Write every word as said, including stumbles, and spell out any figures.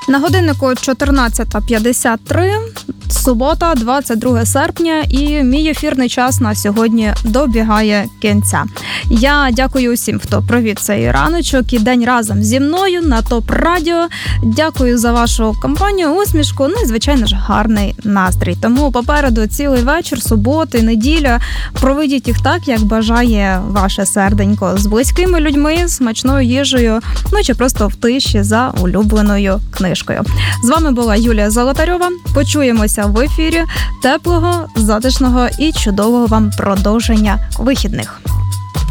На годиннику чотирнадцята п'ятдесят три, субота, двадцять друге серпня, і мій ефірний час на сьогодні добігає кінця. Я дякую усім, хто провів цей раночок і день разом зі мною на ТОП Радіо. Дякую за вашу компанію, усмішку, ну і, звичайно ж, гарний настрій. Тому попереду цілий вечір, суботи, неділя. Проведіть їх так, як бажає ваше серденько. З близькими людьми, смачною їжею, ну чи просто в тиші за улюбленою книжкою. З вами була Юлія Золотарьова. Почуємося в ефірі. Теплого, затишного і чудового вам продовження вихідних.